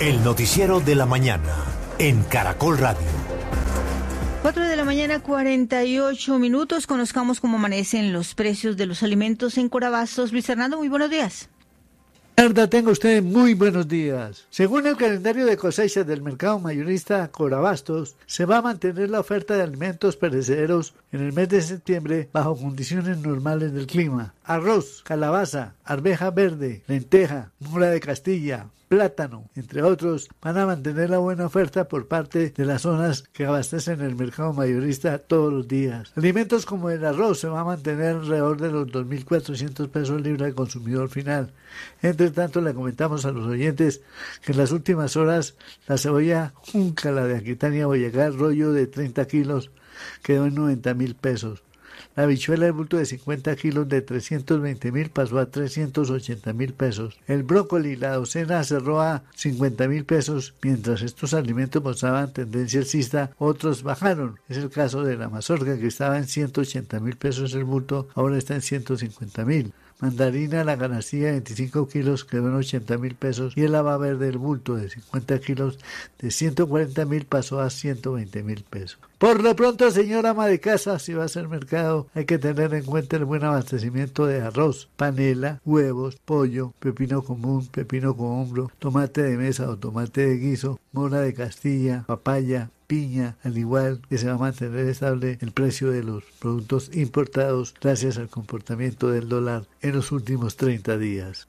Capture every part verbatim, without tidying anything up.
El noticiero de la mañana en Caracol Radio. cuatro de la mañana, cuarenta y ocho minutos. Conozcamos cómo amanecen los precios de los alimentos en Corabastos. Luis Fernando, muy buenos días. Verdad, tenga usted muy buenos días. Según el calendario de cosechas del mercado mayorista Corabastos, se va a mantener la oferta de alimentos perecederos en el mes de septiembre bajo condiciones normales del clima. Arroz, calabaza, arveja verde, lenteja, mora de Castilla, plátano, entre otros, van a mantener la buena oferta por parte de las zonas que abastecen el mercado mayorista todos los días. Alimentos como el arroz se va a mantener alrededor de los dos mil cuatrocientos pesos libra al consumidor final. Entre tanto, le comentamos a los oyentes que en las últimas horas la cebolla junca, la de Aquitania Boyacá, rollo de treinta kilos, quedó en noventa mil pesos. La habichuela de bulto de cincuenta kilos de trescientos veinte mil pasó a trescientos ochenta mil pesos. El brócoli, la docena, cerró a cincuenta mil pesos. Mientras estos alimentos mostraban tendencia alcista, otros bajaron. Es el caso de la mazorca, que estaba en ciento ochenta mil pesos el bulto, ahora está en ciento cincuenta mil. Mandarina, la canastilla de veinticinco kilos quedó en ochenta mil pesos y el haba verde, el bulto de cincuenta kilos de ciento cuarenta mil pasó a ciento veinte mil pesos. Por lo pronto, señora ama de casa, si va a hacer mercado, hay que tener en cuenta el buen abastecimiento de arroz, panela, huevos, pollo, pepino común, pepino con hombro, tomate de mesa o tomate de guiso, mora de Castilla, papaya, piña, al igual que se va a mantener estable el precio de los productos importados gracias al comportamiento del dólar en los últimos treinta días.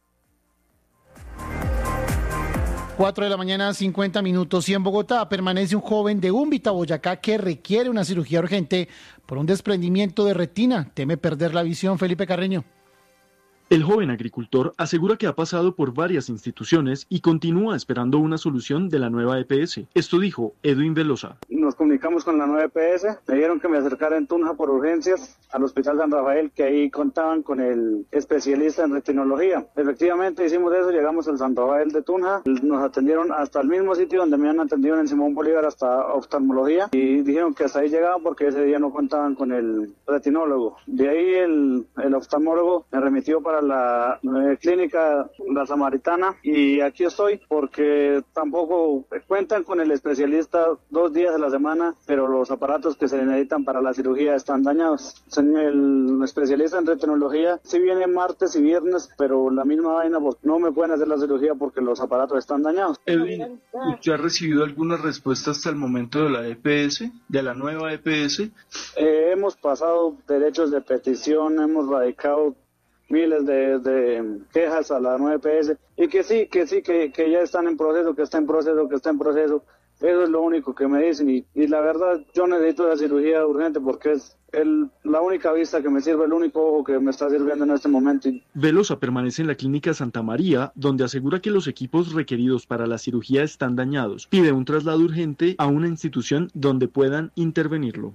cuatro de la mañana, cincuenta minutos, y en Bogotá permanece un joven de Úmbita, Boyacá, que requiere una cirugía urgente por un desprendimiento de retina. Teme perder la visión. Felipe Carreño. El joven agricultor asegura que ha pasado por varias instituciones y continúa esperando una solución de la nueva E P S. Esto dijo Edwin Velosa. Nos comunicamos con la nueva E P S, me dijeron que me acercara en Tunja por urgencias al Hospital San Rafael, que ahí contaban con el especialista en retinología. Efectivamente hicimos eso, llegamos al San Rafael de Tunja, nos atendieron hasta el mismo sitio donde me han atendido en Simón Bolívar, hasta oftalmología, y dijeron que hasta ahí llegaba porque ese día no contaban con el retinólogo. De ahí el, el oftalmólogo me remitió para la eh, clínica La Samaritana y aquí estoy porque tampoco cuentan con el especialista dos días de la semana, pero los aparatos que se necesitan para la cirugía están dañados. El especialista en retinología sí viene martes y viernes, pero la misma vaina, pues no me pueden hacer la cirugía porque los aparatos están dañados. Edwin, ¿usted ha recibido alguna respuesta hasta el momento de la E P S, de la nueva E P S? Eh, hemos pasado derechos de petición, hemos radicado miles de, de quejas a la nueva E P S y que sí, que sí, que, que ya están en proceso, que está en proceso, que está en proceso. Eso es lo único que me dicen y, y la verdad yo necesito la cirugía urgente porque es el, la única vista que me sirve, el único ojo que me está sirviendo en este momento. Velosa permanece en la clínica Santa María, donde asegura que los equipos requeridos para la cirugía están dañados. Pide un traslado urgente a una institución donde puedan intervenirlo.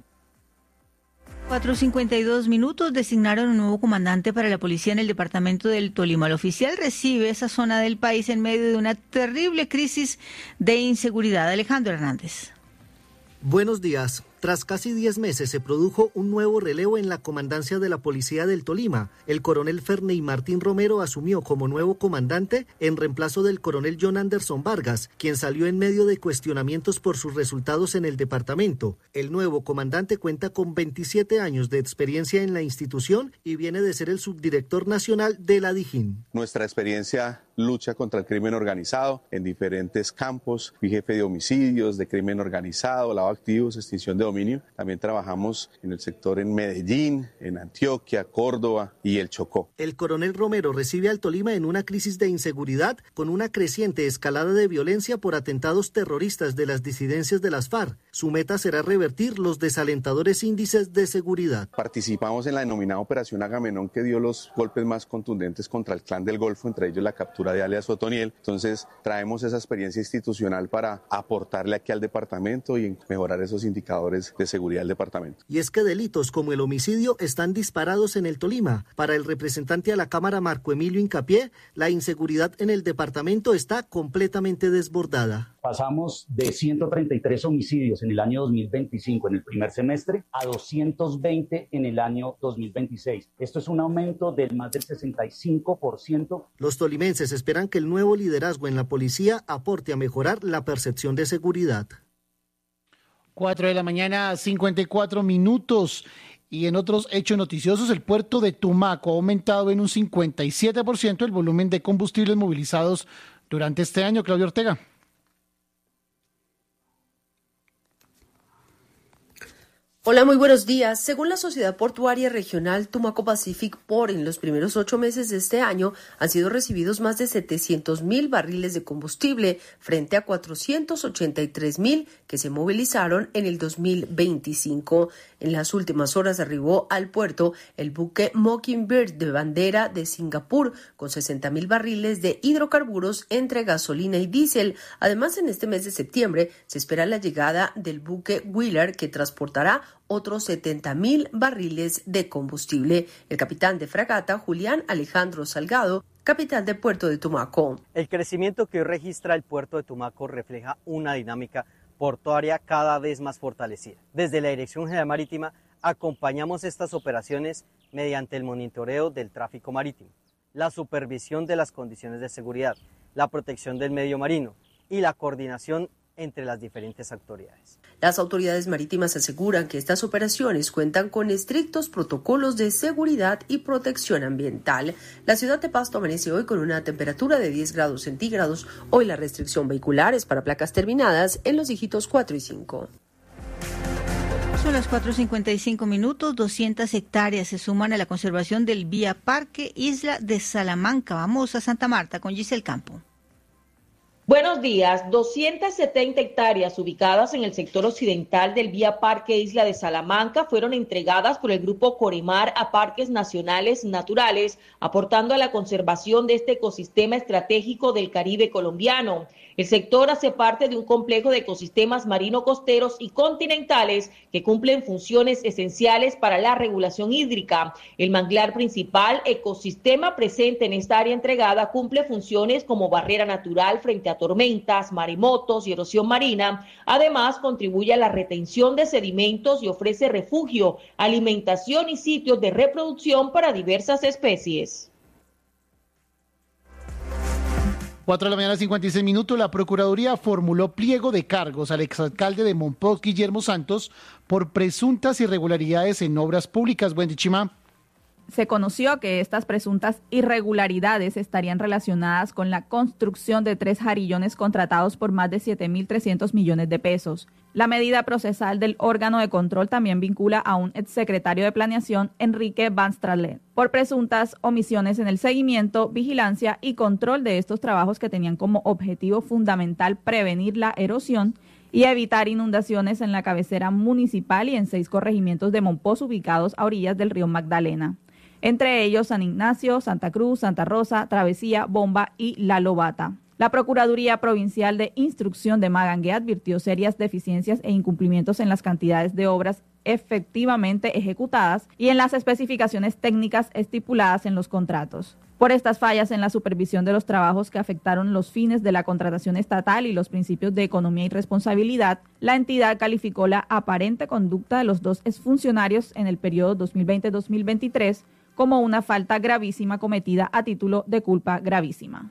cuatro cincuenta y dos minutos, designaron un nuevo comandante para la policía en el departamento del Tolima. El oficial recibe esa zona del país en medio de una terrible crisis de inseguridad. Alejandro Hernández. Buenos días. Tras casi diez meses se produjo un nuevo relevo en la comandancia de la Policía del Tolima. El coronel Ferney Martín Romero asumió como nuevo comandante en reemplazo del coronel John Anderson Vargas, quien salió en medio de cuestionamientos por sus resultados en el departamento. El nuevo comandante cuenta con veintisiete años de experiencia en la institución y viene de ser el subdirector nacional de la Dijín. Nuestra experiencia lucha contra el crimen organizado en diferentes campos. Fui jefe de homicidios, de crimen organizado, lavado de activos, extinción de dominio. También trabajamos en el sector en Medellín, en Antioquia, Córdoba y el Chocó. El coronel Romero recibe al Tolima en una crisis de inseguridad con una creciente escalada de violencia por atentados terroristas de las disidencias de las FARC. Su meta será revertir los desalentadores índices de seguridad. Participamos en la denominada Operación Agamenón, que dio los golpes más contundentes contra el Clan del Golfo, entre ellos la captura de alias Otoniel. Entonces traemos esa experiencia institucional para aportarle aquí al departamento y mejorar esos indicadores de seguridad del departamento. Y es que delitos como el homicidio están disparados en el Tolima. Para el representante a la Cámara, Marco Emilio Hincapié, la inseguridad en el departamento está completamente desbordada. Pasamos de ciento treinta y tres homicidios en el año dos mil veinticinco, en el primer semestre, a doscientos veinte en el año dos mil veintiséis. Esto es un aumento del más del sesenta y cinco por ciento. Los tolimenses esperan que el nuevo liderazgo en la policía aporte a mejorar la percepción de seguridad. Cuatro de la mañana, cincuenta y cuatro minutos. Y en otros hechos noticiosos, el puerto de Tumaco ha aumentado en un cincuenta y siete por ciento el volumen de combustibles movilizados durante este año. Claudio Ortega. Hola, muy buenos días. Según la Sociedad Portuaria Regional Tumaco Pacific Port, en los primeros ocho meses de este año han sido recibidos más de setecientos mil barriles de combustible frente a cuatrocientos ochenta y tres mil que se movilizaron en el dos mil veinticinco. En las últimas horas arribó al puerto el buque Mockingbird de bandera de Singapur con sesenta mil barriles de hidrocarburos entre gasolina y diésel. Además, en este mes de septiembre se espera la llegada del buque Wheeler, que transportará otros setenta mil barriles de combustible. El capitán de fragata, Julián Alejandro Salgado, capitán del puerto de Tumaco. El crecimiento que hoy registra el puerto de Tumaco refleja una dinámica portuaria cada vez más fortalecida. Desde la Dirección General Marítima acompañamos estas operaciones mediante el monitoreo del tráfico marítimo, la supervisión de las condiciones de seguridad, la protección del medio marino y la coordinación entre las diferentes autoridades. Las autoridades marítimas aseguran que estas operaciones cuentan con estrictos protocolos de seguridad y protección ambiental. La ciudad de Pasto amanece hoy con una temperatura de diez grados centígrados. Hoy la restricción vehicular es para placas terminadas en los dígitos cuatro y cinco. Son las cuatro cincuenta y cinco minutos. doscientas hectáreas se suman a la conservación del Vía Parque Isla de Salamanca. Vamos a Santa Marta con Giselle Campo. Buenos días. doscientas setenta hectáreas ubicadas en el sector occidental del Vía Parque Isla de Salamanca fueron entregadas por el grupo Coremar a Parques Nacionales Naturales, aportando a la conservación de este ecosistema estratégico del Caribe colombiano. El sector hace parte de un complejo de ecosistemas marino-costeros y continentales que cumplen funciones esenciales para la regulación hídrica. El manglar principal, ecosistema presente en esta área entregada, cumple funciones como barrera natural frente a tormentas, maremotos y erosión marina. Además, contribuye a la retención de sedimentos y ofrece refugio, alimentación y sitios de reproducción para diversas especies. Cuatro de la mañana, cincuenta y seis minutos. La Procuraduría formuló pliego de cargos al exalcalde de Monpós, Guillermo Santos, por presuntas irregularidades en obras públicas. Wendy Chima. Se conoció que estas presuntas irregularidades estarían relacionadas con la construcción de tres jarillones contratados por más de siete mil trescientos millones de pesos. La medida procesal del órgano de control también vincula a un exsecretario de Planeación, Enrique Van Stralen, por presuntas omisiones en el seguimiento, vigilancia y control de estos trabajos que tenían como objetivo fundamental prevenir la erosión y evitar inundaciones en la cabecera municipal y en seis corregimientos de Monpós ubicados a orillas del río Magdalena. Entre ellos San Ignacio, Santa Cruz, Santa Rosa, Travesía, Bomba y La Lobata. La Procuraduría Provincial de Instrucción de Magangué advirtió serias deficiencias e incumplimientos en las cantidades de obras efectivamente ejecutadas y en las especificaciones técnicas estipuladas en los contratos. Por estas fallas en la supervisión de los trabajos que afectaron los fines de la contratación estatal y los principios de economía y responsabilidad, la entidad calificó la aparente conducta de los dos exfuncionarios en el periodo dos mil veinte a dos mil veintitrés como una falta gravísima cometida a título de culpa gravísima.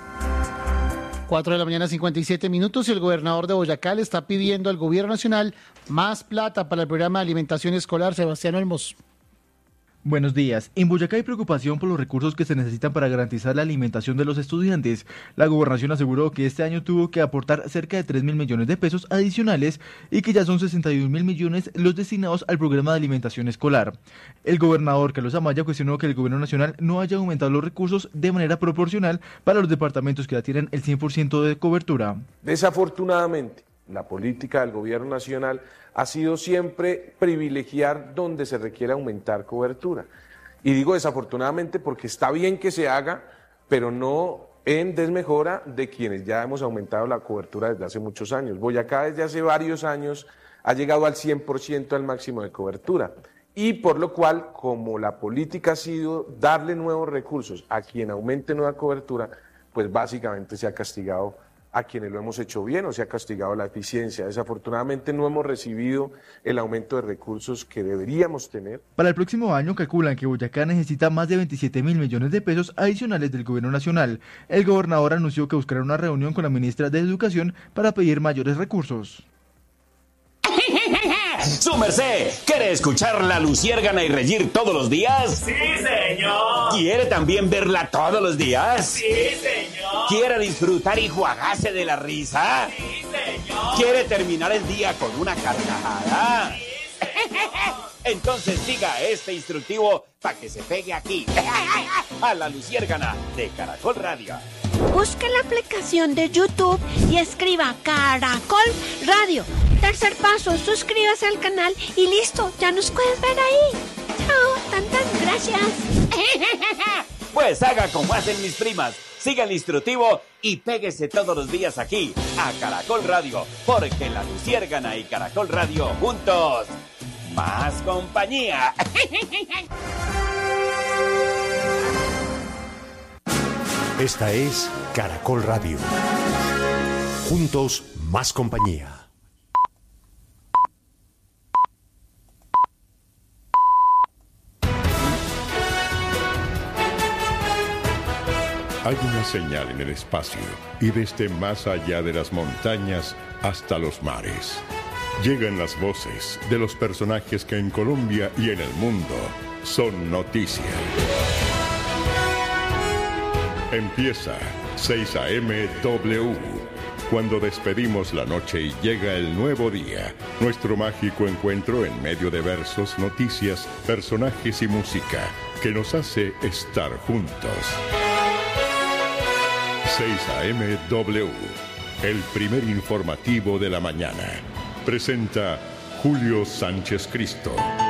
Cuatro de la mañana, cincuenta y siete minutos, y el gobernador de Boyacá le está pidiendo al gobierno nacional más plata para el programa de alimentación escolar. Sebastián Olmos. Buenos días. En Boyacá hay preocupación por los recursos que se necesitan para garantizar la alimentación de los estudiantes. La gobernación aseguró que este año tuvo que aportar cerca de tres mil millones de pesos adicionales y que ya son sesenta y un mil millones los destinados al programa de alimentación escolar. El gobernador Carlos Amaya cuestionó que el gobierno nacional no haya aumentado los recursos de manera proporcional para los departamentos que ya tienen el cien por ciento de cobertura. Desafortunadamente, la política del gobierno nacional ha sido siempre privilegiar donde se requiere aumentar cobertura. Y digo desafortunadamente porque está bien que se haga, pero no en desmejora de quienes ya hemos aumentado la cobertura desde hace muchos años. Boyacá desde hace varios años ha llegado al cien por ciento al máximo de cobertura. Y por lo cual, como la política ha sido darle nuevos recursos a quien aumente nueva cobertura, pues básicamente se ha castigado a quienes lo hemos hecho bien o se ha castigado la eficiencia. Desafortunadamente no hemos recibido el aumento de recursos que deberíamos tener. Para el próximo año calculan que Boyacá necesita más de veintisiete mil millones de pesos adicionales del gobierno nacional. El gobernador anunció que buscará una reunión con la ministra de Educación para pedir mayores recursos. ¡Su merced! ¿Quiere escuchar La Luciérgana y reír todos los días? ¡Sí, señor! ¿Quiere también verla todos los días? ¡Sí, señor! ¿Quiere disfrutar y juagarse de la risa? ¡Sí, señor! ¿Quiere terminar el día con una carcajada? ¡Sí, señor! Entonces siga este instructivo para que se pegue aquí, a La Luciérgana de Caracol Radio. Busque la aplicación de YouTube y escriba Caracol Radio. Tercer paso, suscríbase al canal y listo, ya nos puedes ver ahí. Chao, tantas gracias. Pues haga como hacen mis primas, siga el instructivo y péguese todos los días aquí, a Caracol Radio, porque La Luciérgana y Caracol Radio juntos, más compañía. Esta es Caracol Radio. Juntos, más compañía. Hay una señal en el espacio y desde más allá de las montañas hasta los mares. Llegan las voces de los personajes que en Colombia y en el mundo son noticia. Empieza seis A M W, cuando despedimos la noche y llega el nuevo día. Nuestro mágico encuentro en medio de versos, noticias, personajes y música que nos hace estar juntos. seis A M W, el primer informativo de la mañana. Presenta Julio Sánchez Cristo.